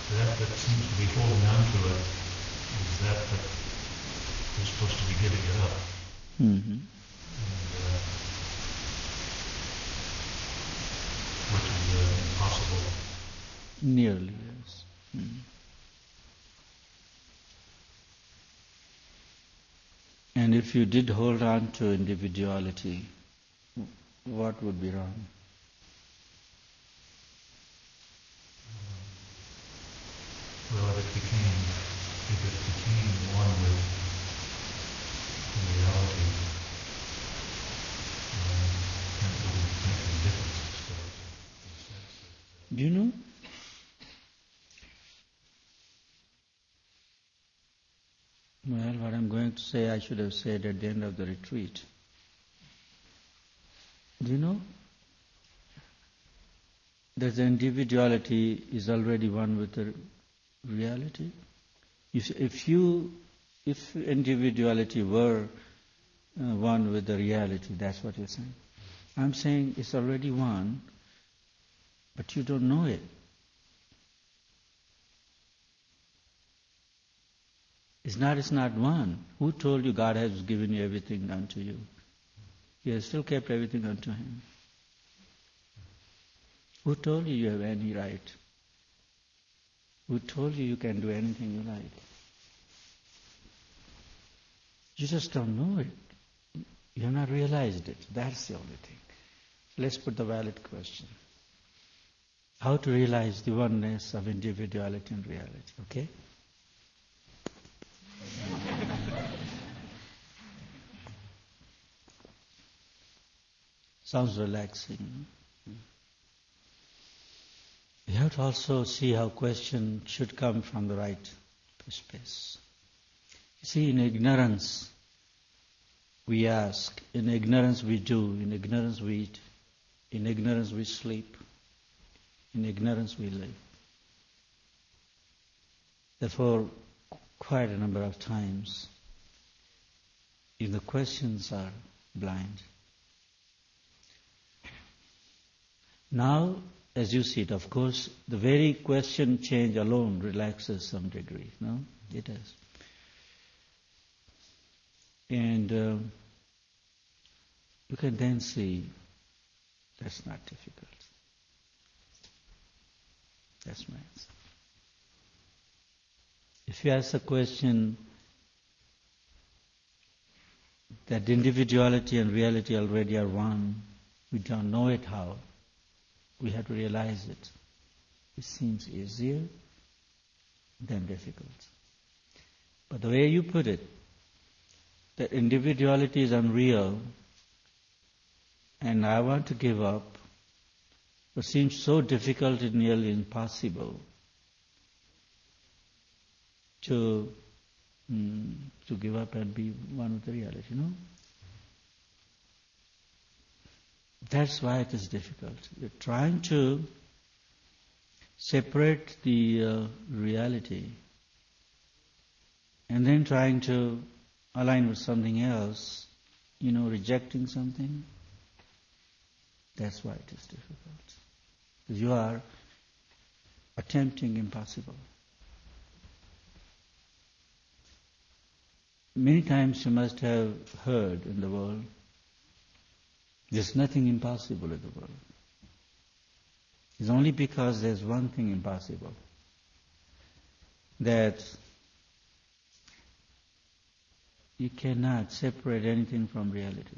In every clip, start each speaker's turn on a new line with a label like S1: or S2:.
S1: that seems to be holding on to it is that we're supposed to be giving it up.
S2: Mm-hmm.
S1: Which is impossible.
S2: Nearly, yes. Mm. And if you did hold on to individuality, what would be wrong?
S1: Well, if it became one with reality, then it wouldn't make any difference, I suppose.
S2: Do you know? Well, what I'm going to say, I should have said at the end of the retreat. Do you know that the individuality is already one with the reality? If individuality were one with the reality, that's what you're saying. I'm saying it's already one, but you don't know it. It's not one. Who told you God has given you everything unto you? He has still kept everything unto Him. Who told you you have any right? Who told you you can do anything you like? You just don't know it. You have not realized it. That's the only thing. Let's put the valid question. How to realize the oneness of individuality and reality, okay? Sounds relaxing. You have to also see how question should come from the right space. You see, in ignorance we ask, in ignorance we do, in ignorance we eat, in ignorance we sleep, in ignorance we live. Therefore, quite a number of times, if the questions are blind. Now, as you see it, of course, the very question change alone relaxes some degree, no? It does. And you can then see that's not difficult. That's my answer. If you ask the question that individuality and reality already are one, we don't know it how. We have to realize it. It seems easier than difficult. But the way you put it, that individuality is unreal and I want to give up, it seems so difficult and nearly impossible to give up and be one with the reality, no? That's why it is difficult. You're trying to separate the reality and then trying to align with something else, rejecting something. That's why it is difficult. Because you are attempting impossible. Many times you must have heard in the world, there's nothing impossible in the world. It's only because there's one thing impossible, that you cannot separate anything from reality.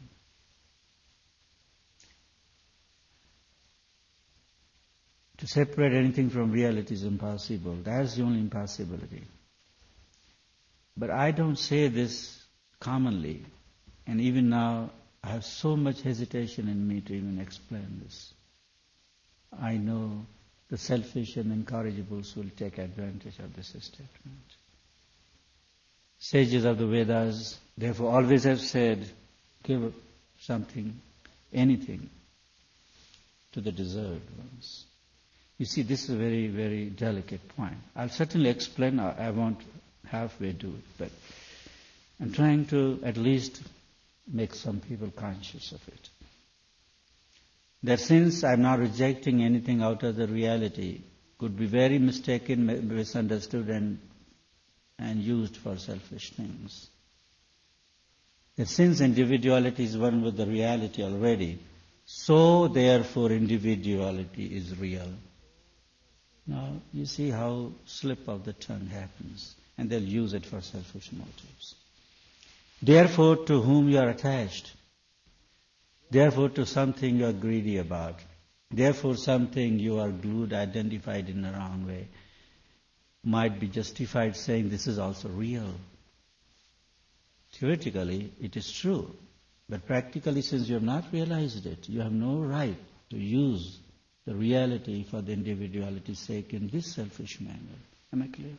S2: To separate anything from reality is impossible. That's the only impossibility. But I don't say this commonly, and even now I have so much hesitation in me to even explain this. I know the selfish and incorrigibles will take advantage of this statement. Sages of the Vedas, therefore, always have said, give something, anything, to the deserved ones. You see, this is a very, very delicate point. I'll certainly explain, I won't halfway do it, but I'm trying to at least make some people conscious of it. That since I'm not rejecting anything out of the reality, could be very mistaken, misunderstood and used for selfish things. That since individuality is one with the reality already, so therefore individuality is real. Now you see how slip of the tongue happens, and they'll use it for selfish motives. Therefore to whom you are attached, therefore to something you are greedy about, therefore something you are glued, identified in a wrong way, might be justified saying this is also real. Theoretically, it is true. But practically, since you have not realized it, you have no right to use the reality for the individuality's sake in this selfish manner. Am I clear?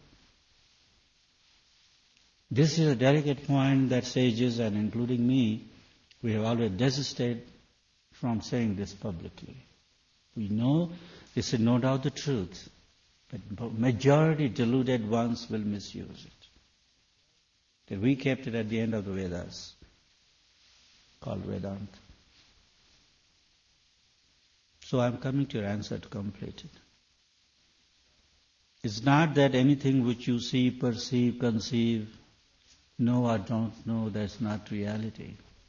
S2: This is a delicate point that sages, and including me, we have always desisted from saying this publicly. We know this is no doubt the truth, but majority deluded ones will misuse it. That we kept it at the end of the Vedas, called Vedanta. So I'm coming to your answer to complete it. It's not that anything which you see, perceive, conceive, know or don't know, that's not reality.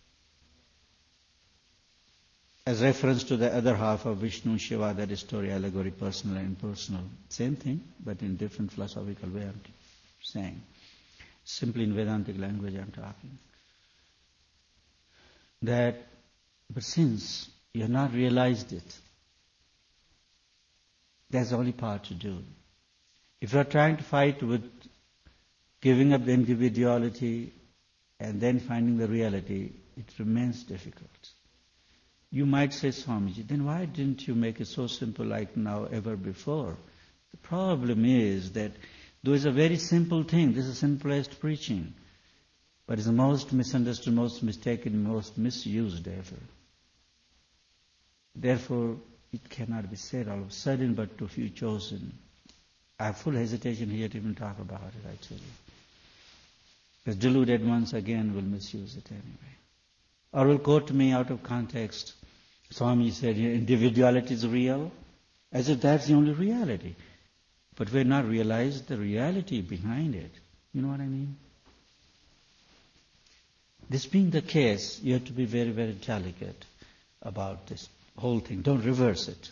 S2: As reference to the other half of Vishnu, Shiva, that is story, allegory, personal and impersonal. Same thing, but in different philosophical way I'm saying. Simply in Vedantic language I'm talking. But since you have not realized it, that's the only part to do. If you are trying to fight with giving up the individuality and then finding the reality, it remains difficult. You might say, Swamiji, then why didn't you make it so simple like now ever before? The problem is that though it's a very simple thing, this is the simplest preaching, but it's the most misunderstood, most mistaken, most misused ever. Therefore, it cannot be said all of a sudden, but to few chosen. I have full hesitation here to even talk about it, I tell you. Because deluded ones again will misuse it anyway. Or will quote me out of context. Swami said, individuality is real, as if that's the only reality. But we have not realized the reality behind it. You know what I mean? This being the case, you have to be very, very delicate about this whole thing. Don't reverse it.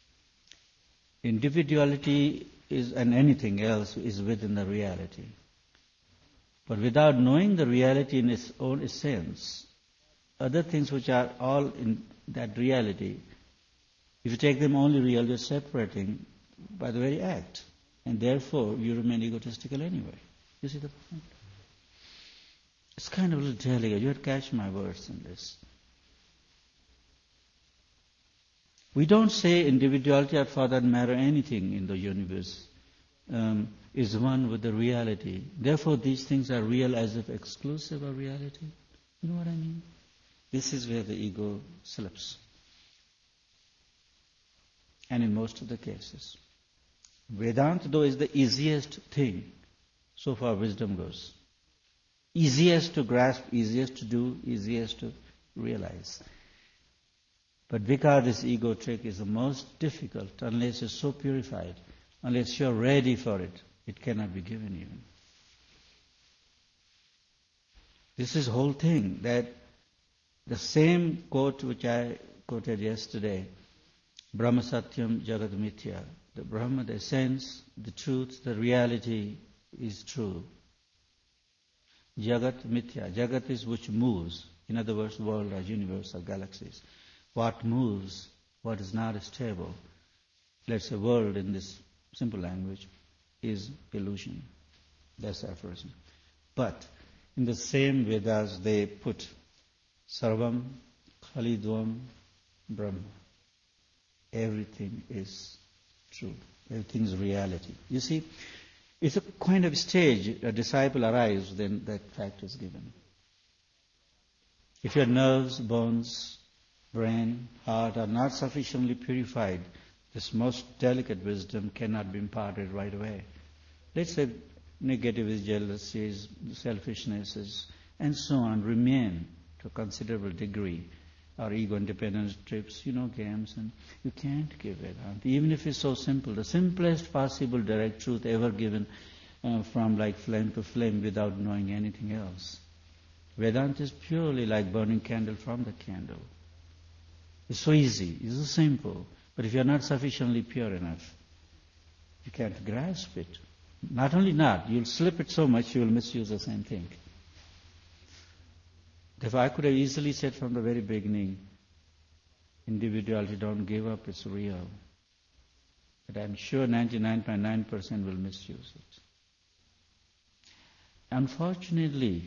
S2: Individuality is, and anything else, is within the reality. But without knowing the reality in its own essence, other things which are all in that reality, if you take them only real, you're separating by the very act. And therefore, you remain egotistical anyway. You see the point? It's kind of a little delicate. You have to catch my words in this. We don't say individuality or for that matter anything in the universe is one with the reality. Therefore, these things are real as if exclusive of reality. You know what I mean? This is where the ego slips. And in most of the cases. Vedanta, though, is the easiest thing, so far wisdom goes. Easiest to grasp, easiest to do, easiest to realize. But because this ego trick is the most difficult, unless you're so purified, unless you're ready for it, it cannot be given even. This is the whole thing, that the same quote which I quoted yesterday, Brahma Satyam Jagat Mithya, the Brahma, the essence, the truth, the reality is true. Jagat Mithya. Jagat is which moves. In other words, world or universe or galaxies. What moves, what is not stable. Let's say world in this simple language is illusion. That's aphorism. But in the same Vedas they put Sarvam Khalidvam Brahma. Everything is true. Everything is reality. You see, it's a kind of stage a disciple arrives, then that fact is given. If your nerves, bones, brain, heart are not sufficiently purified, this most delicate wisdom cannot be imparted right away. Let's say negative jealousies, selfishnesses, and so on remain to a considerable degree. or ego independence trips, games, and you can't give Vedanta. Even if it's so simple, the simplest possible direct truth ever given from like flame to flame without knowing anything else. Vedanta is purely like burning candle from the candle. It's so easy, it's so simple, but if you're not sufficiently pure enough, you can't grasp it. Not only not, you'll slip it so much you will misuse the same thing. Therefore, I could have easily said from the very beginning, individuality, don't give up, it's real. But I'm sure 99.9% will misuse it. Unfortunately,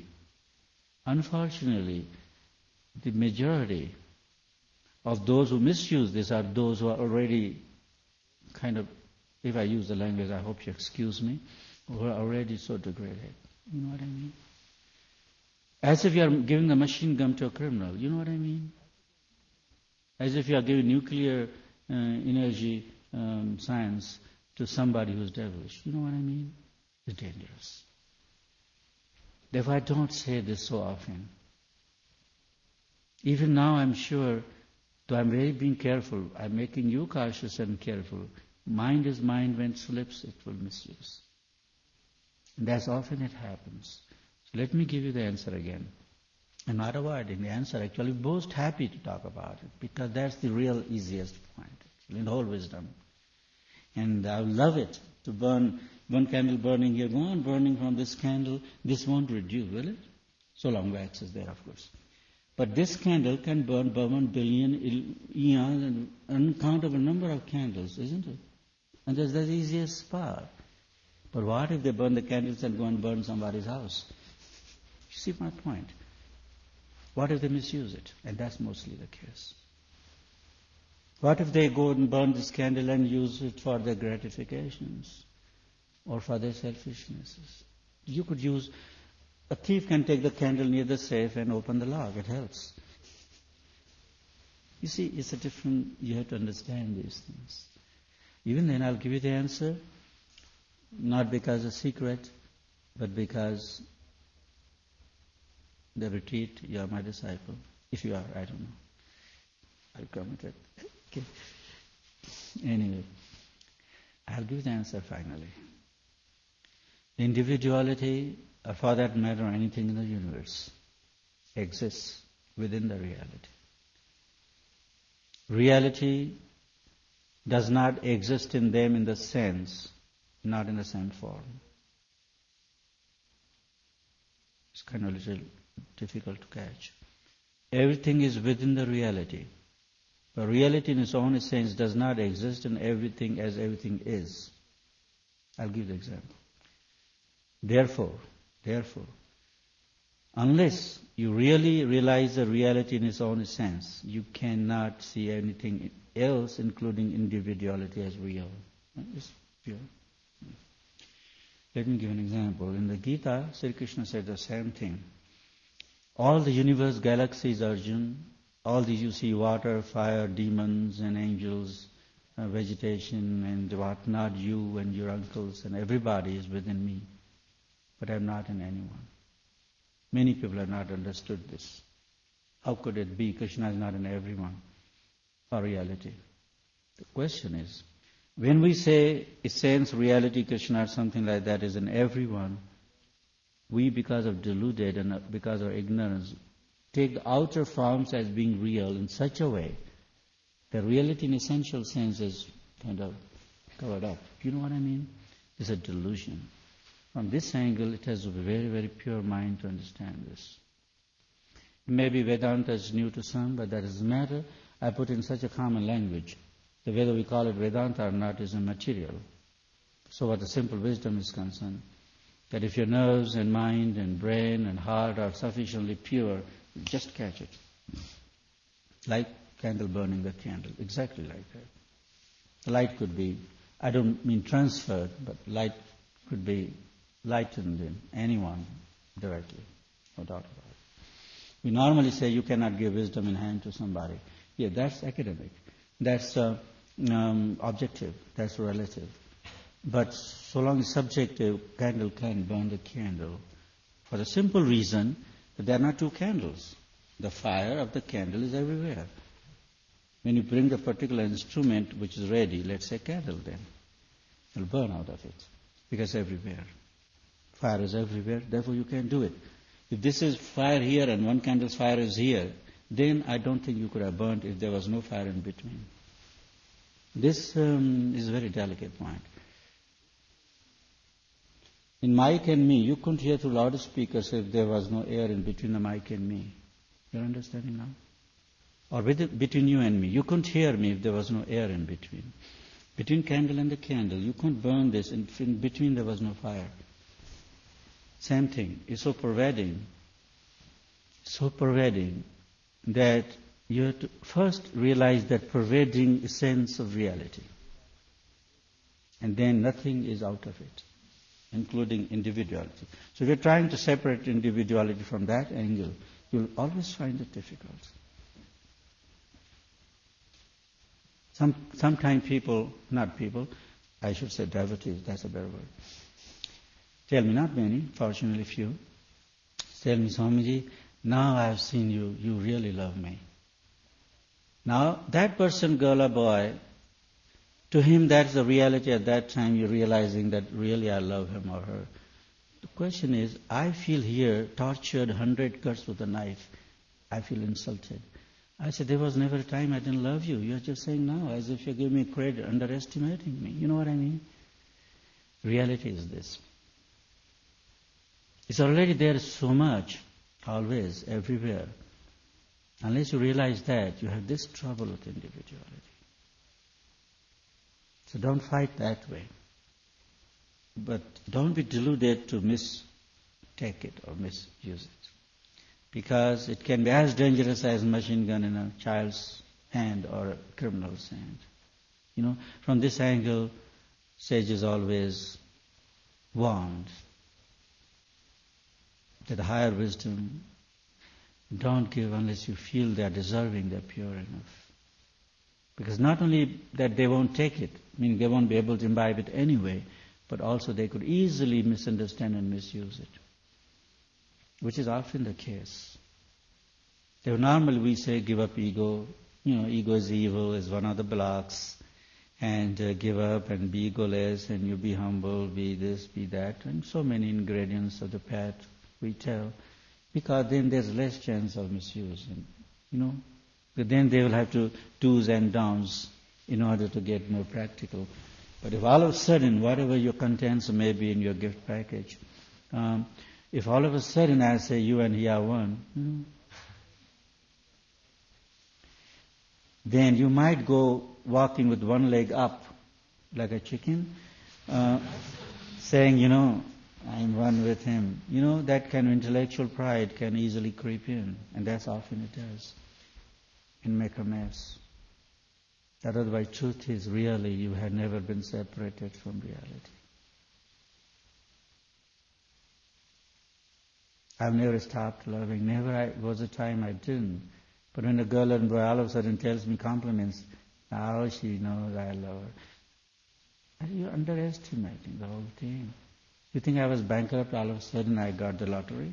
S2: the majority of those who misuse this are those who are already kind of, if I use the language, I hope you excuse me, who are already so degraded. You know what I mean? As if you are giving a machine gun to a criminal. You know what I mean? As if you are giving nuclear energy science to somebody who's devilish. You know what I mean? It's dangerous. Therefore, I don't say this so often. Even now, I'm sure, though I'm very being careful, I'm making you cautious and careful. Mind is mind. When it slips, it will misuse. And that's often it happens. So let me give you the answer again. I'm not avoiding the answer. Actually, most happy to talk about it because that's the real easiest point actually, in the whole wisdom. And I love it to burn one candle burning here. Go on burning from this candle. This won't reduce, will it? So long wax is there, of course. But this candle can burn by 1 billion eons and uncountable number of candles, isn't it? And that's the easiest part. But what if they burn the candles and go and burn somebody's house? You see my point? What if they misuse it? And that's mostly the case. What if they go and burn this candle and use it for their gratifications or for their selfishnesses? You could use, a thief can take the candle near the safe and open the lock. It helps. You see, it's a different, you have to understand these things. Even then, I'll give you the answer, not because it's a secret, but because the retreat, you are my disciple. If you are, I don't know. I'll come with it. Okay. Anyway, I'll give the answer finally. Individuality, or for that matter, anything in the universe, exists within the reality. Reality does not exist in them in the sense, not in the same form. It's kind of a little difficult to catch. Everything is within the reality. But reality in its own sense does not exist in everything as everything is. I'll give the example. Therefore, unless you really realize the reality in its own sense, you cannot see anything else, including individuality, as real. It's pure. Let me give an example. In the Gita, Sri Krishna said the same thing. All the universe, galaxies, Arjun, all these you see, water, fire, demons and angels, vegetation and whatnot, you and your uncles and everybody is within me. But I'm not in anyone. Many people have not understood this. How could it be? Krishna is not in everyone, or reality. The question is, when we say essence, reality, Krishna or something like that is in everyone, we, because of deluded and because of ignorance, take the outer forms as being real in such a way that reality in essential sense is kind of covered up. You know what I mean? It's a delusion. From this angle, it has a very, very pure mind to understand this. Maybe Vedanta is new to some, but that doesn't matter. I put in such a common language that whether we call it Vedanta or not is immaterial. So what the simple wisdom is concerned, that if your nerves and mind and brain and heart are sufficiently pure, just catch it. Like candle burning the candle, exactly like that. The light could be, I don't mean transferred, but light could be lightened in anyone directly, no doubt about it. We normally say you cannot give wisdom in hand to somebody. Yeah, that's academic. That's objective. That's relative. But so long as subjective, candle can burn the candle for the simple reason that there are not two candles. The fire of the candle is everywhere. When you bring a particular instrument which is ready, let's say candle then, it will burn out of it because everywhere. Fire is everywhere, therefore you can do it. If this is fire here and one candle's fire is here, then I don't think you could have burnt if there was no fire in between. This is a very delicate point. In mic and me, you couldn't hear through loudspeakers if there was no air in between the mic and me. You're understanding now? Or between you and me. You couldn't hear me if there was no air in between. Between candle and the candle, you couldn't burn this. In between there was no fire. Same thing. It's so pervading that you have to first realize that pervading essence of reality. And then nothing is out of it, including individuality. So if you're trying to separate individuality from that angle, you'll always find it difficult. Sometimes I should say devotees, that's a better word. Tell me, not many, fortunately few, tell me, Swamiji, now I have seen you, you really love me. Now, that person, girl or boy, to him that's the reality at that time, you're realizing that really I love him or her. The question is, I feel here tortured 100 cuts with a knife. I feel insulted. I said, there was never a time I didn't love you. You're just saying now, as if you're giving me credit, underestimating me. You know what I mean? Reality is this. It's already there so much, always, everywhere. Unless you realize that, you have this trouble with individuality. So don't fight that way. But don't be deluded to mistake it or misuse it. Because it can be as dangerous as a machine gun in a child's hand or a criminal's hand. You know, from this angle, sages always warned that the higher wisdom, don't give unless you feel they are deserving, they are pure enough. Because not only that they won't take it, meaning they won't be able to imbibe it anyway, but also they could easily misunderstand and misuse it, which is often the case. So normally we say give up ego, ego is evil, is one of the blocks, and give up and be egoless, and you be humble, be this, be that, and so many ingredients of the path we tell, because then there's less chance of misuse, But then they will have to do's and don'ts in order to get more practical. But if all of a sudden, whatever your contents may be in your gift package, if all of a sudden I say you and he are one, then you might go walking with one leg up like a chicken, saying, I'm one with him. That kind of intellectual pride can easily creep in, and that's often it does, and make a mess. That otherwise truth is really you had never been separated from reality. I've never stopped loving. Never was a time I didn't. But when a girl and boy all of a sudden tells me compliments, now she knows I love her. You're underestimating the whole thing. You think I was bankrupt, all of a sudden I got the lottery?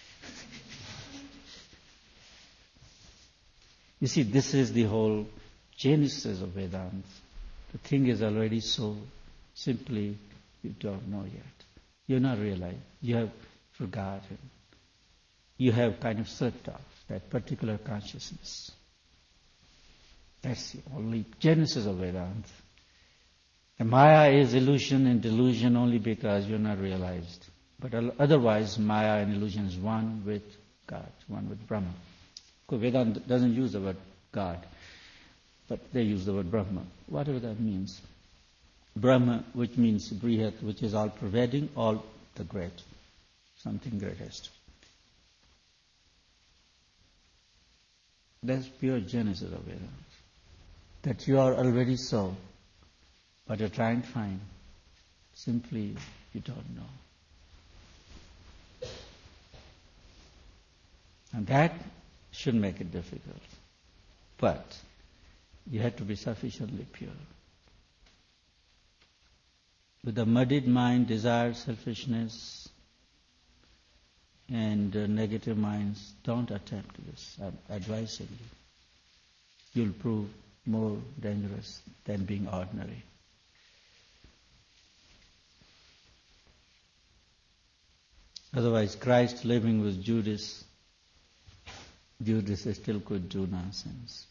S2: You see, this is the whole genesis of Vedanta. The thing is already so, simply you don't know yet. You're not realized. You have forgotten. You have kind of slipped off that particular consciousness. That's the only genesis of Vedanta. The Maya is illusion and delusion only because you're not realized. But otherwise, Maya and illusion is one with God, one with Brahma. Because Vedanta doesn't use the word God, but they use the word Brahma, whatever that means. Brahma, which means Brihat, which is all-pervading, all the great, something greatest. That's pure genesis of Vedanta. That you are already so, but you're trying to find. Simply, you don't know. And that should make it difficult. But you have to be sufficiently pure. With a muddied mind, desire, selfishness, and negative minds, don't attempt this, advisedly. You'll prove more dangerous than being ordinary. Otherwise, Christ living with Judas still could do nonsense.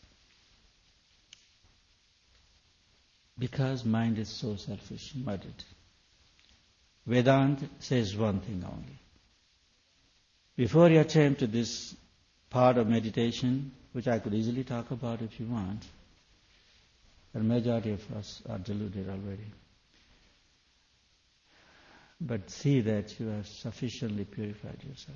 S2: Because mind is so selfish, muddied. Vedanta says one thing only. Before you attempt to this part of meditation, which I could easily talk about if you want, the majority of us are deluded already. But see that you have sufficiently purified yourself.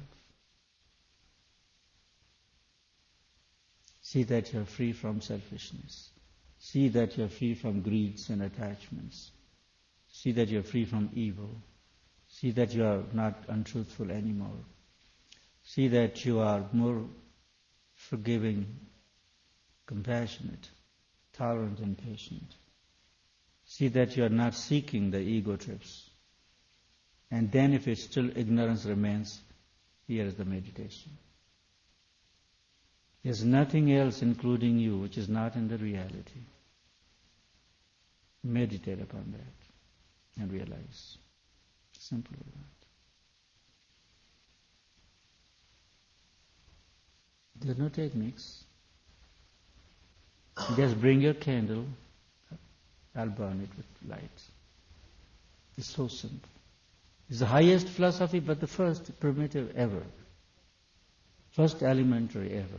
S2: See that you are free from selfishness. See that you are free from greeds and attachments. See that you are free from evil. See that you are not untruthful anymore. See that you are more forgiving, compassionate, tolerant and patient. See that you are not seeking the ego trips. And then if it's still ignorance remains, here is the meditation. There's nothing else including you which is not in the reality. Meditate upon that and realize. Simple as that. There's no techniques. Just bring your candle, I'll burn it with light. It's so simple. It's the highest philosophy, but the first primitive ever. First elementary ever.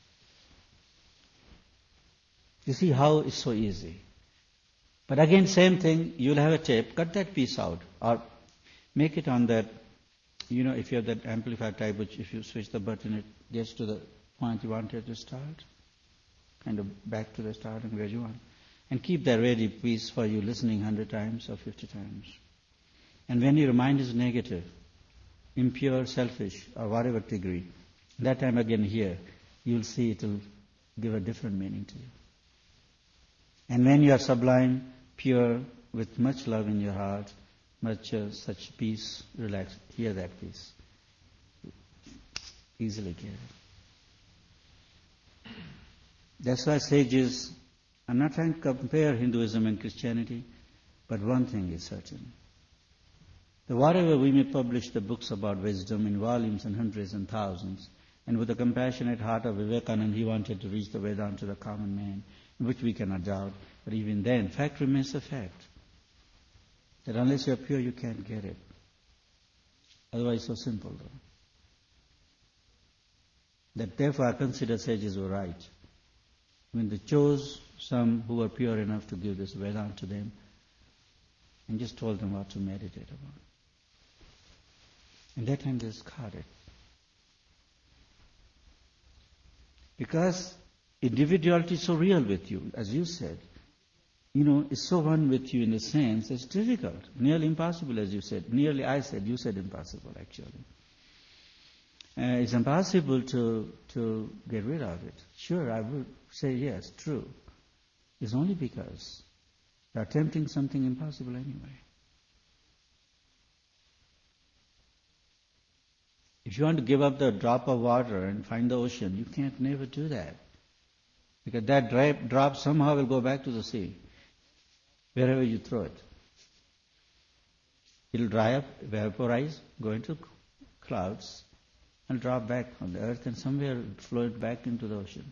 S2: You see how it's so easy. But again, same thing, you'll have a tape, cut that piece out, or make it on that, if you have that amplifier type, which if you switch the button, it gets to the point you wanted to start, kind of back to the starting where you want. And keep that ready piece for you listening 100 times or 50 times. And when your mind is negative, impure, selfish, or whatever degree, that time again here, you'll see it will give a different meaning to you. And when you are sublime, pure, with much love in your heart, much such peace, relax, hear that peace. Easily get it. That's why sages, I'm not trying to compare Hinduism and Christianity, but one thing is certain. That whatever we may publish the books about wisdom in volumes and hundreds and thousands, and with the compassionate heart of Vivekananda, he wanted to reach the Vedanta to the common man, which we cannot doubt. But even then, fact remains a fact. That unless you are pure, you can't get it. Otherwise, so simple though. That therefore I consider sages were right. When they chose some who were pure enough to give this Vedanta to them, and just told them what to meditate about. And that time they just caught it. Because individuality is so real with you, as you said. It's so one with you in a sense, it's difficult, nearly impossible as you said. Nearly I said, you said impossible actually. It's impossible to get rid of it. Sure, I would say yes, true. It's only because you're attempting something impossible anyway. If you want to give up the drop of water and find the ocean, you can't never do that. Because that drop somehow will go back to the sea, wherever you throw it. It'll dry up, vaporize, go into clouds, and drop back on the earth, and somewhere float back into the ocean.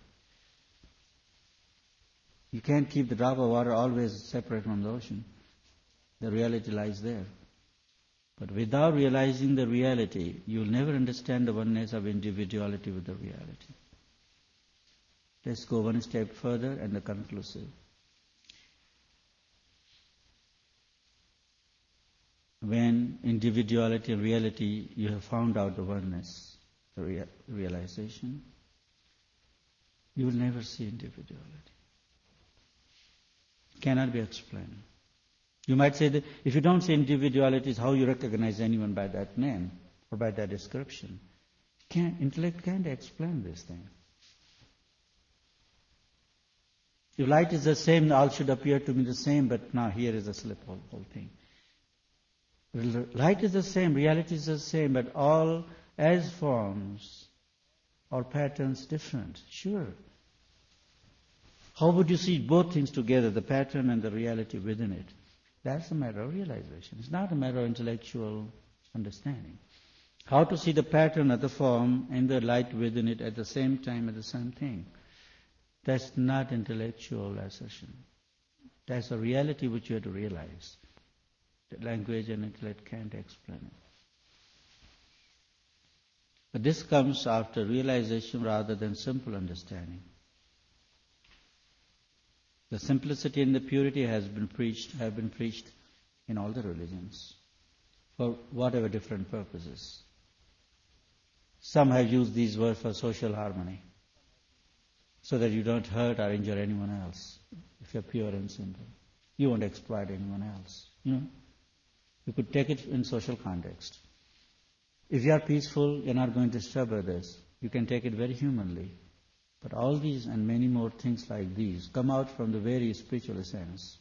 S2: You can't keep the drop of water always separate from the ocean. The reality lies there. But without realizing the reality, you'll never understand the oneness of individuality with the reality. Let's go one step further and the conclusive. When individuality and reality, you have found out the oneness, the realization, you will never see individuality. It cannot be explained. You might say that if you don't see individuality, it's how you recognize anyone by that name or by that description. Intellect can't explain this thing. If light is the same, all should appear to me the same, but now here is a slip, whole thing. Light is the same, reality is the same, but all as forms or patterns different? Sure. How would you see both things together, the pattern and the reality within it? That's a matter of realization. It's not a matter of intellectual understanding. How to see the pattern of the form and the light within it at the same time as the same thing. That's not intellectual assertion. That's a reality which you have to realize. The language and intellect can't explain it. But this comes after realization rather than simple understanding. The simplicity and the purity have been preached in all the religions for whatever different purposes. Some have used these words for social harmony, so that you don't hurt or injure anyone else. If you're pure and simple, you won't exploit anyone else. You could take it in social context. If you are peaceful, you're not going to disturb others. You can take it very humanly. But all these and many more things like these come out from the very spiritual sense.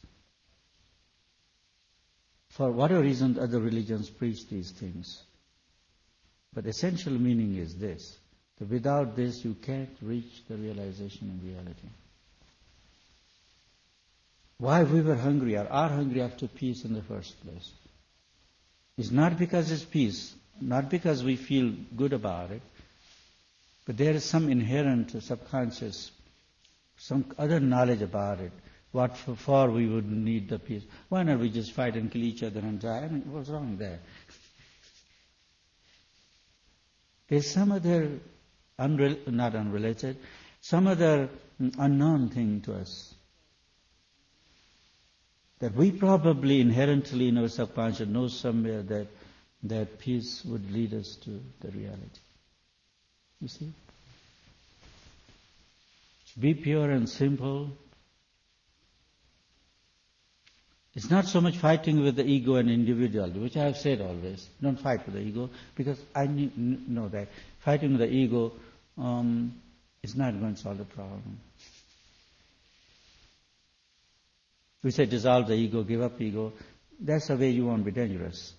S2: For whatever reason, other religions preach these things. But essential meaning is this, that without this you can't reach the realization in reality. Why we were hungry or are hungry after peace in the first place? It's not because it's peace, not because we feel good about it, but there is some inherent subconscious, some other knowledge about it. What for we would need the peace? Why not we just fight and kill each other and die? I mean, what's wrong there? There's some other, not unrelated, some other unknown thing to us. That we probably inherently in our subconscious know somewhere that peace would lead us to the reality. You see? Be pure and simple. It's not so much fighting with the ego and individuality, which I have said always. Don't fight with the ego, because I know that fighting with the ego is not going to solve the problem. We say dissolve the ego, give up ego. That's the way you won't be dangerous.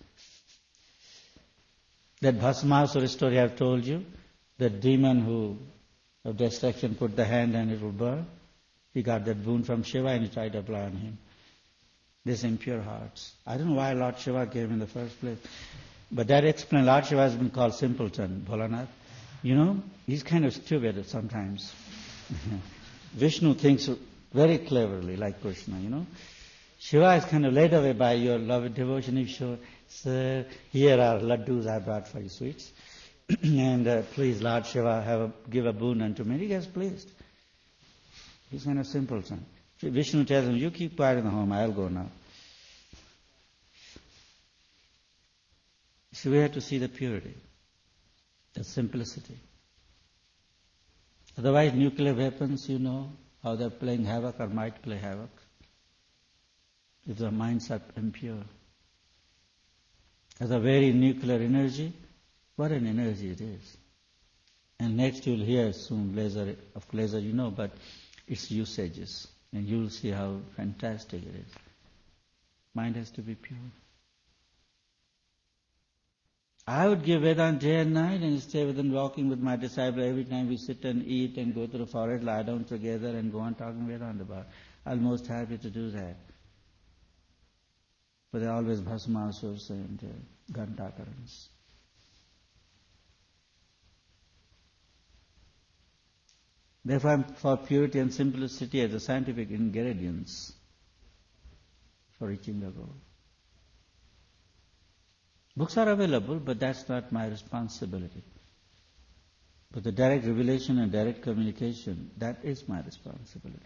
S2: That Bhasmasura story I've told you, the demon who of destruction put the hand and it will burn. He got that boon from Shiva and he tried to apply on him. These impure hearts. I don't know why Lord Shiva came in the first place. But that explains Lord Shiva has been called simpleton, Bholanath. He's kind of stupid sometimes. Vishnu thinks very cleverly, like Krishna, Shiva is kind of led away by your love and devotion. If you sir, here are laddus I brought for you, sweets. And please, Lord Shiva, give a boon unto me. He gets pleased. He's kind of simpleton. Vishnu tells him, you keep quiet in the home, I'll go now. So we have to see the purity, the simplicity. Otherwise, nuclear weapons, how they're playing havoc or might play havoc if the minds are impure. As a very nuclear energy, what an energy it is. And next you'll hear soon laser, but its usages. And you'll see how fantastic it is. Mind has to be pure. I would give Vedanta day and night and stay with them walking with my disciple every time we sit and eat and go to the forest, lie down together and go on talking Vedanta about. I'm most happy to do that. But they're always Bhasmasurs and Ghantakarans. Therefore, I'm for purity and simplicity as the scientific ingredients for reaching the goal. Books are available, but that's not my responsibility. But the direct revelation and direct communication, that is my responsibility.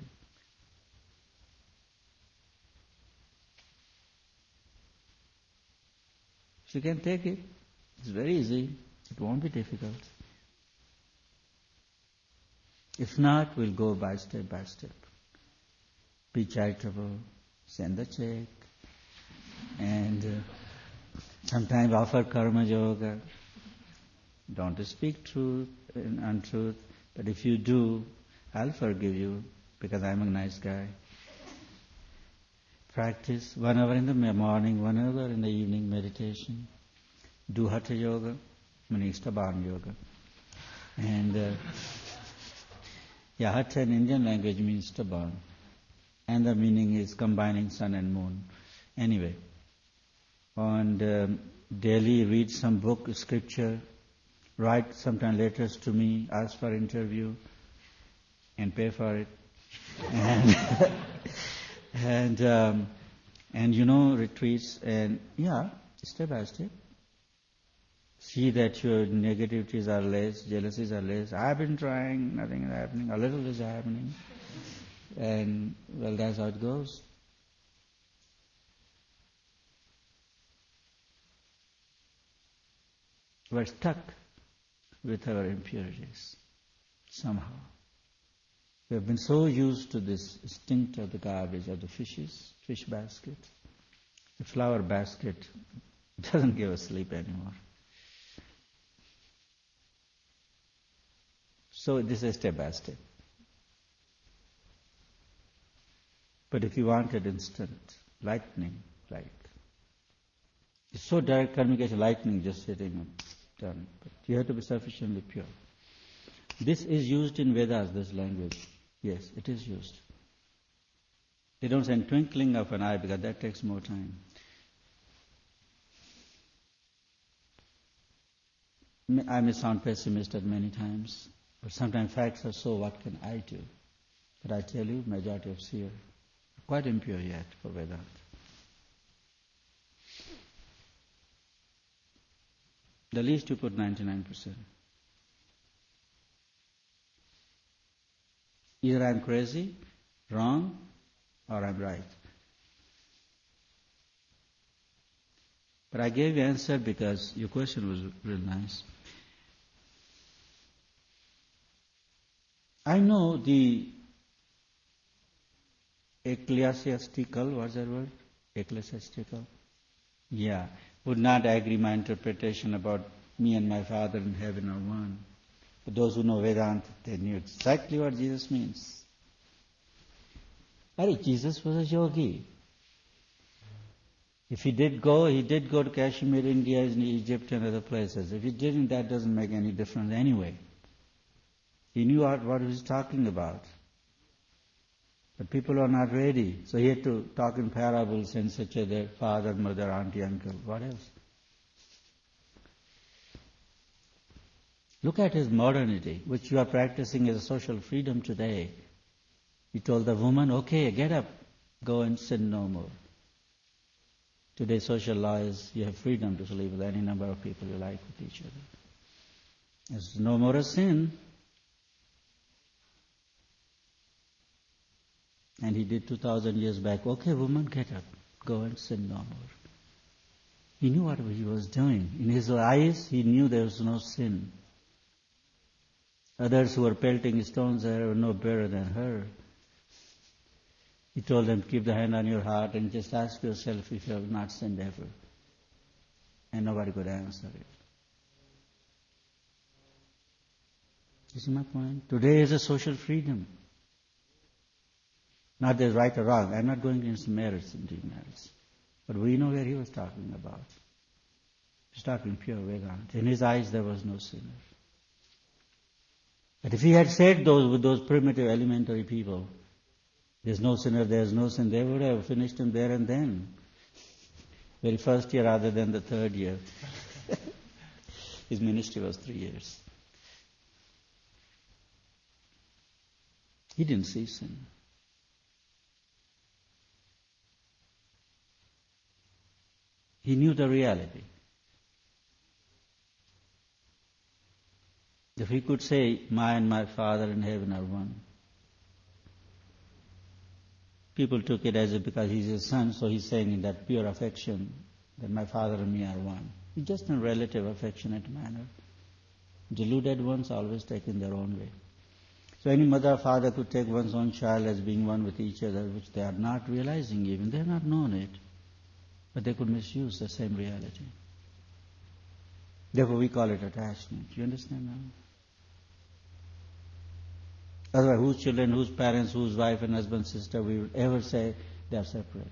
S2: If you can take it, it's very easy. It won't be difficult. If not, we'll go by step. Be charitable, send a check, and sometimes offer karma yoga. Don't speak truth and untruth, but if you do, I'll forgive you because I'm a nice guy. Practice 1 hour in the morning, 1 hour in the evening meditation. Do hatha yoga. meaning stubborn yoga. And Hatha in Indian language means stubborn. And the meaning is combining sun and moon. Anyway, and daily read some book, scripture, write sometimes letters to me, ask for interview, and pay for it. And retreats, and step by step. See that your negativities are less, jealousies are less. I've been trying, nothing is happening, a little is happening. And, that's how it goes. We're stuck with our impurities, somehow. We have been so used to this instinct of the garbage of the fishes, fish basket. The flower basket doesn't give us sleep anymore. So this is step by step. But if you wanted instant, lightning, like, it's so direct communication, lightning just sitting and done. But you have to be sufficiently pure. This is used in Vedas, this language. Yes, it is used. They don't say twinkling of an eye because that takes more time. I may sound pessimistic many times, but sometimes facts are so, what can I do? But I tell you, majority of seers are quite impure yet for Vedanta. The least you put 99%. Either I'm crazy, wrong, or I'm right. But I gave you answer because your question was real nice. I know the ecclesiastical, what's that word? Ecclesiastical? Yeah. Would not agree my interpretation about me and my Father in heaven are one. But those who know Vedanta, they knew exactly what Jesus means. Jesus was a yogi. If he did go to Kashmir, India, and Egypt and other places. If he didn't, that doesn't make any difference anyway. He knew what he was talking about. But people are not ready. So he had to talk in parables and such as their father, mother, auntie, uncle, what else? Look at his modernity, which you are practicing as a social freedom today. He told the woman, okay, get up, go and sin no more. Today's social law is you have freedom to sleep with any number of people you like with each other. There's no more a sin. And he did 2,000 years back, okay, woman, get up, go and sin no more. He knew what he was doing. In his eyes, he knew there was no sin. Others who were pelting stones were no better than her. He told them, keep the hand on your heart and just ask yourself if you have not sinned ever. And nobody could answer it. You see my point? Today is a social freedom. Not there's right or wrong. I'm not going into merits and demerits. But we know where he was talking about. He was talking pure Vedanta. In his eyes there was no sinner. But if he had said those with those primitive elementary people, there's no sinner, there's no sin, they would have finished him there and then. Very first year rather than the third year. His ministry was 3 years. He didn't see sin. He knew the reality. If he could say, my and my Father in heaven are one. People took it as because he's his son, so he's saying in that pure affection that my Father and me are one. It's just in a relative, affectionate manner. Deluded ones always take in their own way. So any mother or father could take one's own child as being one with each other, which they are not realizing even. They have not known it. But they could misuse the same reality. Therefore we call it attachment. You understand now? Otherwise, whose children, whose parents, whose wife and husband, sister, we would ever say they are separate.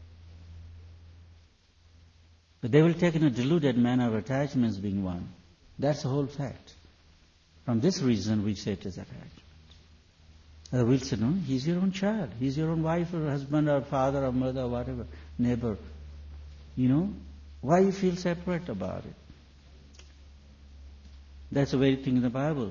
S2: But they will take in a deluded manner of attachments being one. That's the whole fact. From this reason we say it is attachment. We'll say, no, he's your own child. He's your own wife or husband or father or mother or whatever, neighbor. Why you feel separate about it? That's the very thing in the Bible.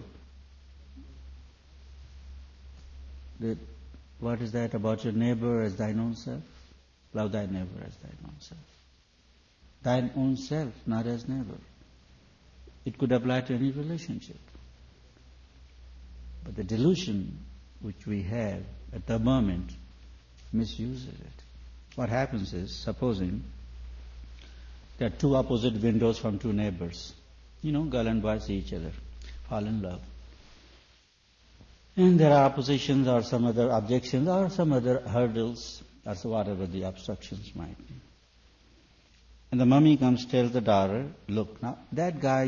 S2: What is that about your neighbor as thine own self? Love thy neighbor as thine own self. Thine own self, not as neighbor. It could apply to any relationship. But the delusion which we have at the moment misuses it. What happens is, supposing there are two opposite windows from two neighbors. Girl and boy see each other, fall in love. And there are oppositions or some other objections or some other hurdles or so whatever the obstructions might be. And the mummy comes, tells the daughter, look, now that guy,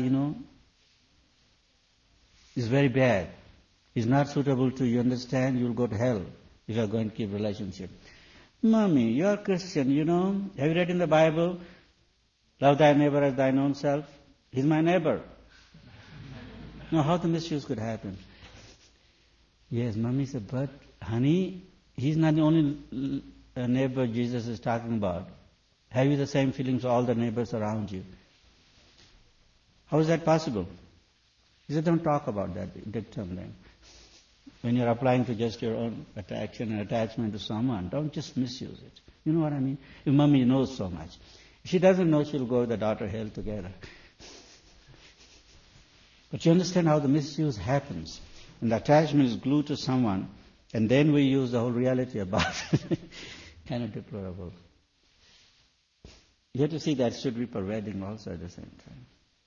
S2: is very bad. He's not suitable to you, understand? You'll go to hell if you're going to keep relationship. Mummy, you're a Christian, Have you read in the Bible, love thy neighbor as thine own self? He's my neighbor. Now, how the misuse could happen? Yes, Mummy said, but honey, he's not the only neighbor Jesus is talking about. Have you the same feelings for all the neighbors around you? How is that possible? He said, don't talk about that dictum then. When you're applying to just your own attraction and attachment to someone, don't just misuse it. You know what I mean? If Mummy knows so much. If she doesn't know, she'll go with the daughter hell together. But you understand how the misuse happens. And the attachment is glued to someone, and then we use the whole reality about it. Kind of deplorable. You have to see that should be pervading also at the same time.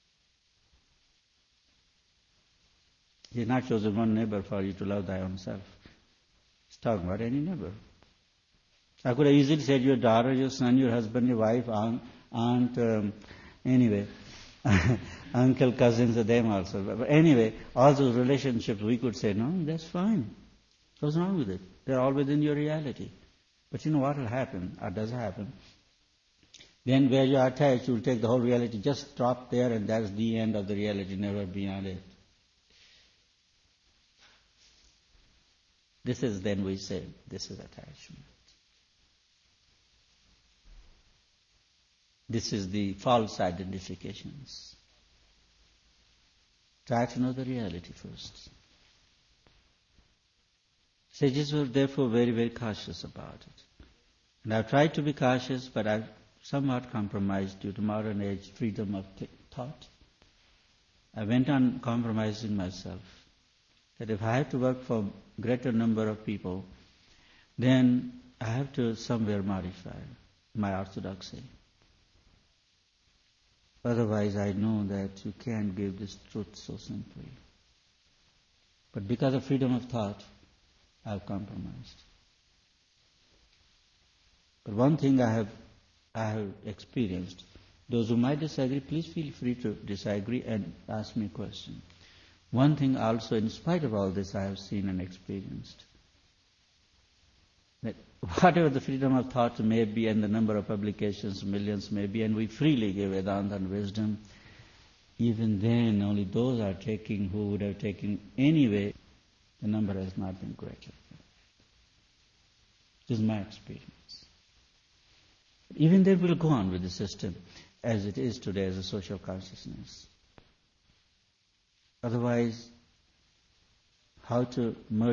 S2: He's not chosen one neighbor for you to love thy own self. He's talking about any neighbor. I could have easily said your daughter, your son, your husband, your wife, aunt, anyway. Uncle, cousins, them also. But anyway, all those relationships, we could say, no, that's fine. What's wrong with it? They're all within your reality. But you know what will happen, or does happen? Then where you are attached, you'll take the whole reality, just stop there, and that's the end of the reality, never beyond it. This is, then we say, this is attachment. This is the false identifications. Try to know the reality first. Sages were therefore very, very cautious about it. And I've tried to be cautious, but I've somewhat compromised due to modern age freedom of thought. I went on compromising myself. That if I have to work for a greater number of people, then I have to somewhere modify my orthodoxy. Otherwise, I know that you can't give this truth so simply. But because of freedom of thought, I've compromised. But one thing I have experienced, those who might disagree, please feel free to disagree and ask me a question. One thing also, in spite of all this, I have seen and experienced, that whatever the freedom of thought may be and the number of publications, millions may be, and we freely give Vedanta and wisdom, even then only those are taking who would have taken anyway, the number has not been greater. This is my experience. Even then we'll go on with the system as it is today as a social consciousness. Otherwise, how to merge